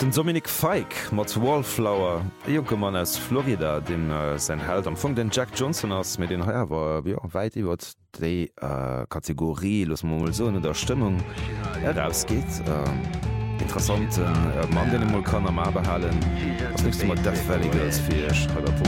Den Dominic Fike mat Wallflower e Joke Mann aus Florida, den sein Held am Fong den Jack Johnson ass mit den Herwer weit iwwer déi Kategorie los mommel so der Stimmung herausgeht. Interessanten Mann den Molkan am Abehalen. Was nächste Mal Death Valley Girls fir